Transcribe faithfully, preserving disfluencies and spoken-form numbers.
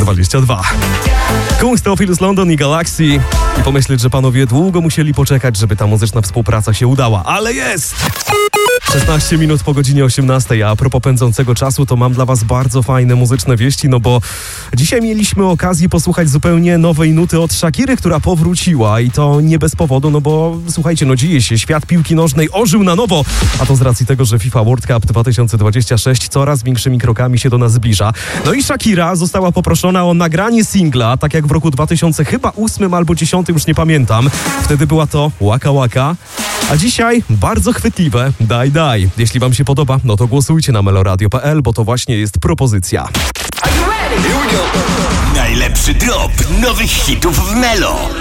dwadzieścia dwa. Kungs, Theophilus London i Galaxy. I pomyśleć, że panowie długo musieli poczekać, żeby ta muzyczna współpraca się udała. Ale jest! szesnaście minut po godzinie osiemnastej, a a propos pędzącego czasu, to mam dla was bardzo fajne muzyczne wieści, no bo dzisiaj mieliśmy okazję posłuchać zupełnie nowej nuty od Shakiry, która powróciła i to nie bez powodu, no bo słuchajcie, no dzieje się, świat piłki nożnej ożył na nowo, a to z racji tego, że FIFA World Cup dwa tysiące dwadzieścia sześć coraz większymi krokami się do nas zbliża. No i Shakira została poproszona o nagranie singla, tak jak w roku dwa tysiące ósmym albo dziesiątym, już nie pamiętam. Wtedy była to Waka Waka. A dzisiaj bardzo chwytliwe Daj Daj. Jeśli wam się podoba, no to głosujcie na meloradio kropka p l, bo to właśnie jest propozycja. Najlepszy drop nowych hitów w Melo.